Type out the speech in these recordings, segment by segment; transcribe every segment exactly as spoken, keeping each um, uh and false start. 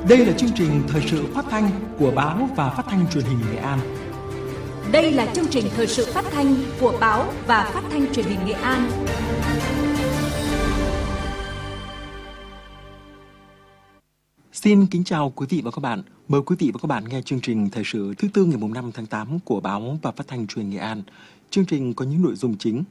Đây là chương trình thời sự phát thanh của báo và phát thanh truyền hình Nghệ An. Đây là chương trình thời sự phát thanh của báo và phát thanh truyền hình Nghệ An. Xin kính chào quý vị và các bạn. Mời quý vị và các bạn nghe chương trình thời sự thứ tư ngày năm tháng tám của báo và phát thanh truyền hình Nghệ An. Chương trình có những nội dung chính.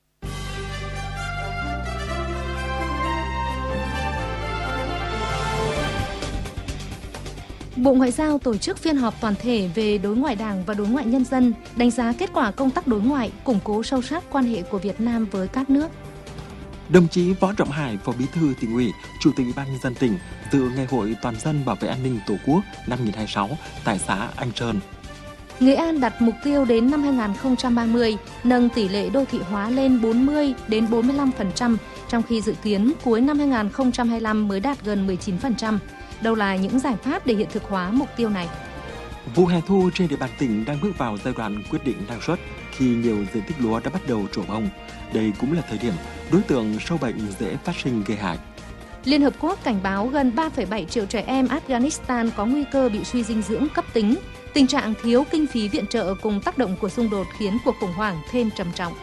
Bộ Ngoại giao tổ chức phiên họp toàn thể về đối ngoại Đảng và đối ngoại nhân dân, đánh giá kết quả công tác đối ngoại, củng cố sâu sắc quan hệ của Việt Nam với các nước. Đồng chí Võ Trọng Hải, Phó Bí thư Tỉnh ủy, Chủ tịch Ủy ban nhân dân tỉnh dự Ngày hội toàn dân bảo vệ an ninh Tổ quốc năm hai nghìn không trăm hai mươi sáu tại xã Anh Sơn. Nghệ An đặt mục tiêu đến năm hai nghìn không trăm ba mươi nâng tỷ lệ đô thị hóa lên bốn mươi đến bốn mươi lăm phần trăm, trong khi dự kiến cuối năm hai nghìn không trăm hai mươi lăm mới đạt gần mười chín phần trăm. Đâu là những giải pháp để hiện thực hóa mục tiêu này? Vụ hè thu trên địa bàn tỉnh đang bước vào giai đoạn quyết định năng suất khi nhiều diện tích lúa đã bắt đầu trổ bông. Đây cũng là thời điểm đối tượng sâu bệnh dễ phát sinh gây hại. Liên Hợp Quốc cảnh báo gần ba phẩy bảy triệu trẻ em Afghanistan có nguy cơ bị suy dinh dưỡng cấp tính. Tình trạng thiếu kinh phí viện trợ cùng tác động của xung đột khiến cuộc khủng hoảng thêm trầm trọng.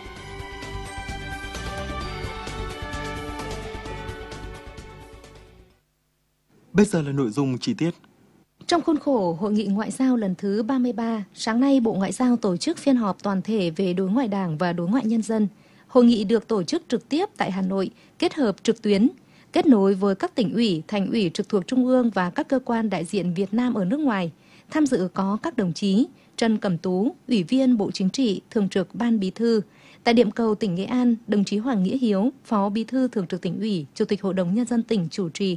Bây giờ là nội dung chi tiết. Trong khuôn khổ Hội nghị Ngoại giao lần thứ ba mươi ba, sáng nay Bộ Ngoại giao tổ chức phiên họp toàn thể về đối ngoại Đảng và đối ngoại nhân dân. Hội nghị được tổ chức trực tiếp tại Hà Nội, kết hợp trực tuyến, kết nối với các tỉnh ủy, thành ủy trực thuộc Trung ương và các cơ quan đại diện Việt Nam ở nước ngoài. Tham dự có các đồng chí Trần Cẩm Tú, Ủy viên Bộ Chính trị, Thường trực Ban Bí thư. Tại điểm cầu tỉnh Nghệ An, đồng chí Hoàng Nghĩa Hiếu, Phó Bí thư Thường trực Tỉnh ủy, Chủ tịch Hội đồng Nhân dân tỉnh chủ trì.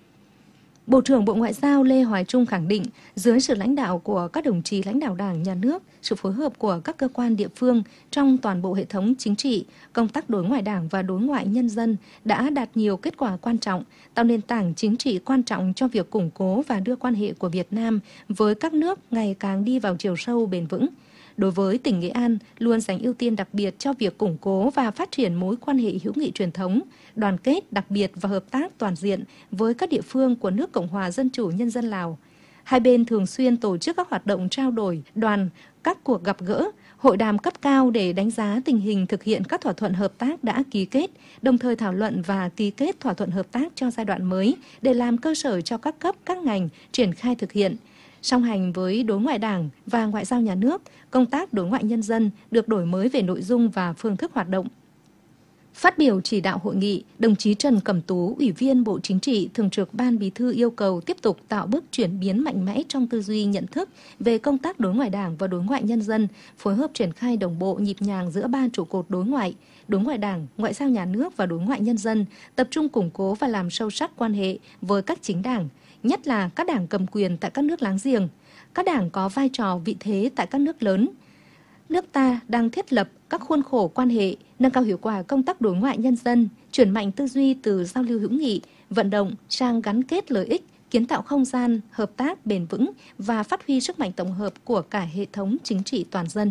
Bộ trưởng Bộ Ngoại giao Lê Hoài Trung khẳng định, dưới sự lãnh đạo của các đồng chí lãnh đạo Đảng, Nhà nước, sự phối hợp của các cơ quan địa phương trong toàn bộ hệ thống chính trị, công tác đối ngoại Đảng và đối ngoại nhân dân đã đạt nhiều kết quả quan trọng, tạo nền tảng chính trị quan trọng cho việc củng cố và đưa quan hệ của Việt Nam với các nước ngày càng đi vào chiều sâu bền vững. Đối với tỉnh Nghệ An, luôn dành ưu tiên đặc biệt cho việc củng cố và phát triển mối quan hệ hữu nghị truyền thống, đoàn kết đặc biệt và hợp tác toàn diện với các địa phương của nước Cộng hòa Dân chủ Nhân dân Lào. Hai bên thường xuyên tổ chức các hoạt động trao đổi, đoàn, các cuộc gặp gỡ, hội đàm cấp cao để đánh giá tình hình thực hiện các thỏa thuận hợp tác đã ký kết, đồng thời thảo luận và ký kết thỏa thuận hợp tác cho giai đoạn mới để làm cơ sở cho các cấp, các ngành triển khai thực hiện. Song hành với đối ngoại Đảng và ngoại giao nhà nước, công tác đối ngoại nhân dân được đổi mới về nội dung và phương thức hoạt động. Phát biểu chỉ đạo hội nghị, đồng chí Trần Cẩm Tú, Ủy viên Bộ Chính trị, Thường trực Ban Bí thư yêu cầu tiếp tục tạo bước chuyển biến mạnh mẽ trong tư duy nhận thức về công tác đối ngoại Đảng và đối ngoại nhân dân, phối hợp triển khai đồng bộ nhịp nhàng giữa ba trụ cột đối ngoại, đối ngoại Đảng, ngoại giao nhà nước và đối ngoại nhân dân, tập trung củng cố và làm sâu sắc quan hệ với các chính đảng, nhất là các đảng cầm quyền tại các nước láng giềng, các đảng có vai trò vị thế tại các nước lớn. Nước ta đang thiết lập các khuôn khổ quan hệ, nâng cao hiệu quả công tác đối ngoại nhân dân, chuyển mạnh tư duy từ giao lưu hữu nghị, vận động sang gắn kết lợi ích, kiến tạo không gian, hợp tác bền vững và phát huy sức mạnh tổng hợp của cả hệ thống chính trị toàn dân.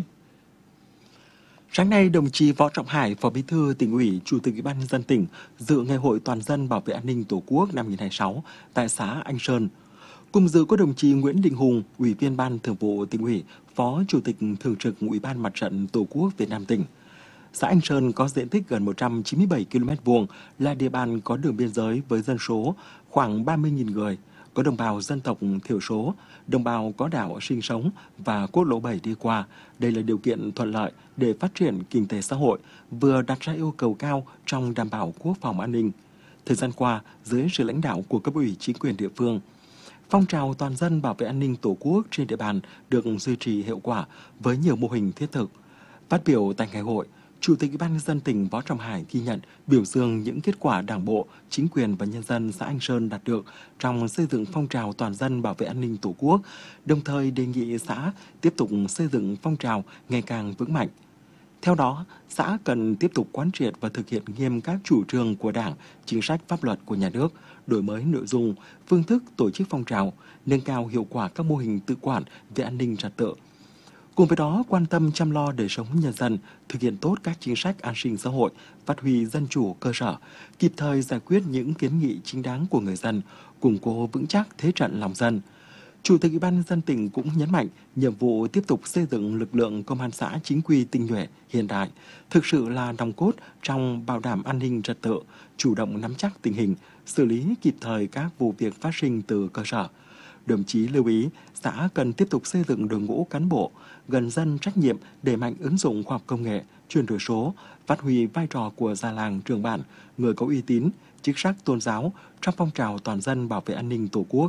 Sáng nay, đồng chí Võ Trọng Hải, Phó Bí thư Tỉnh ủy, Chủ tịch Ủy ban nhân dân tỉnh dự Ngày hội toàn dân bảo vệ an ninh Tổ quốc năm hai nghìn không trăm hai mươi sáu tại xã Anh Sơn. Cùng dự có đồng chí Nguyễn Đình Hùng, Ủy viên Ban Thường vụ Tỉnh ủy, Phó Chủ tịch Thường trực Ủy ban Mặt trận Tổ quốc Việt Nam tỉnh. Xã Anh Sơn có diện tích gần một trăm chín mươi bảy ki lô mét vuông, là địa bàn có đường biên giới với dân số khoảng ba mươi nghìn người, có đồng bào dân tộc thiểu số, đồng bào có đảo sinh sống và quốc lộ bảy đi qua. Đây là điều kiện thuận lợi để phát triển kinh tế xã hội, vừa đặt ra yêu cầu cao trong đảm bảo quốc phòng an ninh. Thời gian qua, dưới sự lãnh đạo của cấp ủy chính quyền địa phương, phong trào toàn dân bảo vệ an ninh Tổ quốc trên địa bàn được duy trì hiệu quả với nhiều mô hình thiết thực. Phát biểu tại ngày hội, Chủ tịch Ủy ban nhân dân tỉnh Võ Trọng Hải ghi nhận, biểu dương những kết quả Đảng bộ, chính quyền và nhân dân xã Anh Sơn đạt được trong xây dựng phong trào toàn dân bảo vệ an ninh Tổ quốc, đồng thời đề nghị xã tiếp tục xây dựng phong trào ngày càng vững mạnh. Theo đó, xã cần tiếp tục quán triệt và thực hiện nghiêm các chủ trương của Đảng, chính sách pháp luật của nhà nước, đổi mới nội dung, phương thức tổ chức phong trào, nâng cao hiệu quả các mô hình tự quản về an ninh trật tự. Cùng với đó, quan tâm chăm lo đời sống nhân dân, thực hiện tốt các chính sách an sinh xã hội, phát huy dân chủ cơ sở, kịp thời giải quyết những kiến nghị chính đáng của người dân, củng cố vững chắc thế trận lòng dân. Chủ tịch Ủy ban nhân dân tỉnh cũng nhấn mạnh nhiệm vụ tiếp tục xây dựng lực lượng công an xã chính quy tinh nhuệ, hiện đại, thực sự là nòng cốt trong bảo đảm an ninh trật tự, chủ động nắm chắc tình hình, xử lý kịp thời các vụ việc phát sinh từ cơ sở. Đồng chí lưu ý, xã cần tiếp tục xây dựng đội ngũ cán bộ, gần dân trách nhiệm, đẩy mạnh ứng dụng khoa học công nghệ, chuyển đổi số, phát huy vai trò của già làng trưởng bản, người có uy tín, chức sắc tôn giáo trong phong trào toàn dân bảo vệ an ninh Tổ quốc.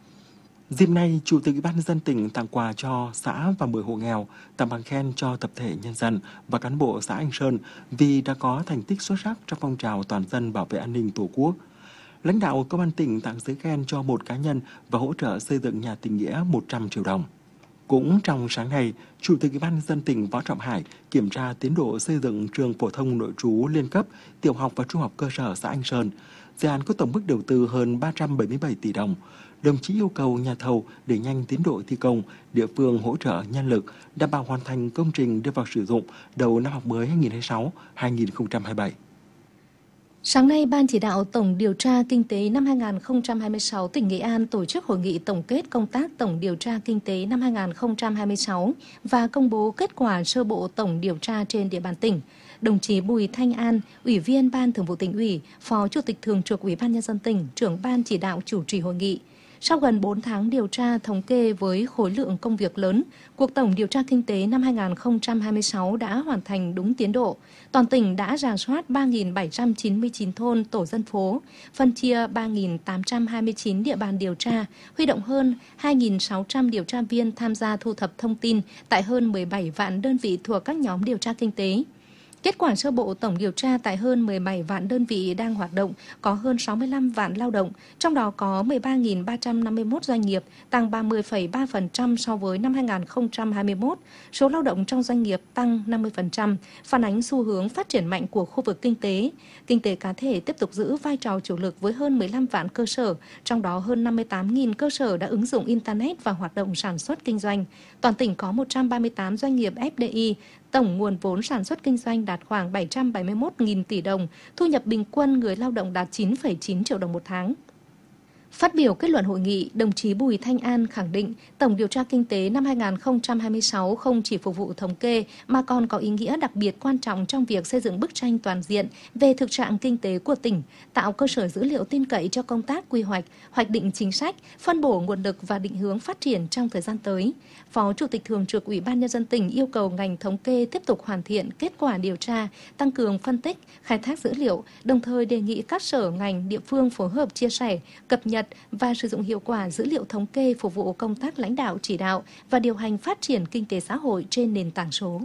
Dịp này, Chủ tịch Ủy ban nhân dân tỉnh tặng quà cho xã và mười hộ nghèo, tặng bằng khen cho tập thể nhân dân và cán bộ xã Anh Sơn vì đã có thành tích xuất sắc trong phong trào toàn dân bảo vệ an ninh Tổ quốc. Lãnh đạo Công an tỉnh tặng giấy khen cho một cá nhân và hỗ trợ xây dựng nhà tình nghĩa một trăm triệu đồng. Cũng trong sáng nay, Chủ tịch Ủy ban nhân dân tỉnh Võ Trọng Hải kiểm tra tiến độ xây dựng trường phổ thông nội trú liên cấp, tiểu học và trung học cơ sở xã Anh Sơn. Dự án có tổng mức đầu tư hơn ba trăm bảy mươi bảy tỷ đồng. Đồng chí yêu cầu nhà thầu đẩy nhanh tiến độ thi công, địa phương hỗ trợ nhân lực, đảm bảo hoàn thành công trình đưa vào sử dụng đầu năm học mới hai nghìn không trăm hai mươi sáu hai nghìn không trăm hai mươi bảy. Sáng nay, Ban chỉ đạo Tổng điều tra Kinh tế năm hai nghìn không trăm hai mươi sáu tỉnh Nghệ An tổ chức hội nghị tổng kết công tác Tổng điều tra Kinh tế năm hai nghìn không trăm hai mươi sáu và công bố kết quả sơ bộ tổng điều tra trên địa bàn tỉnh. Đồng chí Bùi Thanh An, Ủy viên Ban Thường vụ Tỉnh ủy, Phó Chủ tịch Thường trực Ủy ban nhân dân tỉnh, trưởng Ban chỉ đạo chủ trì hội nghị. Sau gần bốn tháng điều tra thống kê với khối lượng công việc lớn, cuộc tổng điều tra kinh tế năm hai nghìn không trăm hai mươi sáu đã hoàn thành đúng tiến độ. Toàn tỉnh đã rà soát ba nghìn bảy trăm chín mươi chín thôn, tổ dân phố, phân chia ba nghìn tám trăm hai mươi chín địa bàn điều tra, huy động hơn hai nghìn sáu trăm điều tra viên tham gia thu thập thông tin tại hơn mười bảy vạn đơn vị thuộc các nhóm điều tra kinh tế. Kết quả sơ bộ tổng điều tra tại hơn mười bảy vạn đơn vị đang hoạt động, có hơn sáu mươi lăm vạn lao động, trong đó có mười ba nghìn ba trăm năm mươi mốt doanh nghiệp, tăng ba mươi phẩy ba phần trăm so với năm hai nghìn không trăm hai mươi mốt. Số lao động trong doanh nghiệp tăng năm mươi phần trăm, phản ánh xu hướng phát triển mạnh của khu vực kinh tế. Kinh tế cá thể tiếp tục giữ vai trò chủ lực với hơn mười lăm vạn cơ sở, trong đó hơn năm mươi tám nghìn cơ sở đã ứng dụng Internet và hoạt động sản xuất kinh doanh. Toàn tỉnh có một trăm ba mươi tám doanh nghiệp ép đê i, tổng nguồn vốn sản xuất kinh doanh đạt khoảng bảy trăm bảy mươi mốt nghìn tỷ đồng, thu nhập bình quân người lao động đạt chín phẩy chín triệu đồng một tháng. Phát biểu kết luận hội nghị, đồng chí Bùi Thanh An khẳng định Tổng điều tra kinh tế năm hai nghìn không trăm hai mươi sáu không chỉ phục vụ thống kê mà còn có ý nghĩa đặc biệt quan trọng trong việc xây dựng bức tranh toàn diện về thực trạng kinh tế của tỉnh, tạo cơ sở dữ liệu tin cậy cho công tác quy hoạch, hoạch định chính sách, phân bổ nguồn lực và định hướng phát triển trong thời gian tới. Phó Chủ tịch Thường trực Ủy ban nhân dân tỉnh yêu cầu ngành thống kê tiếp tục hoàn thiện kết quả điều tra, tăng cường phân tích, khai thác dữ liệu, đồng thời đề nghị các sở ngành địa phương phối hợp chia sẻ, cập nhật và sử dụng hiệu quả dữ liệu thống kê phục vụ công tác lãnh đạo chỉ đạo và điều hành phát triển kinh tế xã hội trên nền tảng số.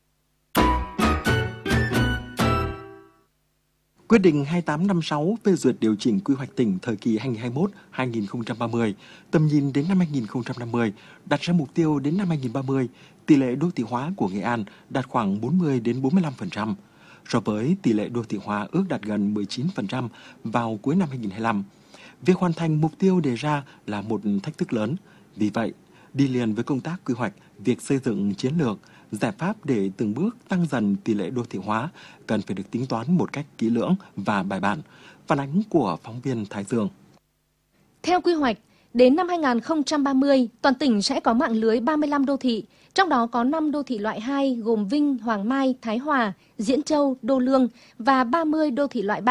Quyết định hai tám năm sáu phê duyệt điều chỉnh quy hoạch tỉnh thời kỳ hai nghìn không trăm hai mươi mốt đến hai nghìn không trăm ba mươi, tầm nhìn đến năm hai nghìn không trăm năm mươi, đặt ra mục tiêu đến năm hai nghìn không trăm ba mươi, tỷ lệ đô thị hóa của Nghệ An đạt khoảng bốn mươi đến bốn mươi lăm phần trăm, so với tỷ lệ đô thị hóa ước đạt gần mười chín phần trăm vào cuối năm hai nghìn không trăm hai mươi lăm. Việc hoàn thành mục tiêu đề ra là một thách thức lớn. Vì vậy, đi liền với công tác quy hoạch, việc xây dựng chiến lược, giải pháp để từng bước tăng dần tỷ lệ đô thị hóa cần phải được tính toán một cách kỹ lưỡng và bài bản. Phản ánh của phóng viên Thái Dương. Theo quy hoạch, đến năm hai nghìn không trăm ba mươi, toàn tỉnh sẽ có mạng lưới ba mươi lăm đô thị, trong đó có năm đô thị loại hai gồm Vinh, Hoàng Mai, Thái Hòa, Diễn Châu, Đô Lương và ba mươi đô thị loại ba.